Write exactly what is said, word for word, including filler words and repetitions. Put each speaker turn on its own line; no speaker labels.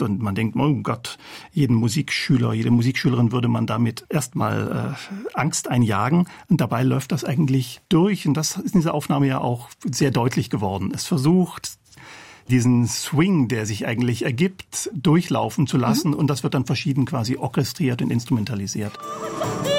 liest und man denkt, oh Gott, jeden Musikschüler, jede Musikschülerin würde man damit erstmal äh, Angst einjagen. Und dabei läuft das eigentlich durch. Und das ist in dieser Aufnahme ja auch sehr deutlich geworden. Es versucht, diesen Swing, der sich eigentlich ergibt, durchlaufen zu lassen. Mhm. Und das wird dann verschieden quasi orchestriert und instrumentalisiert.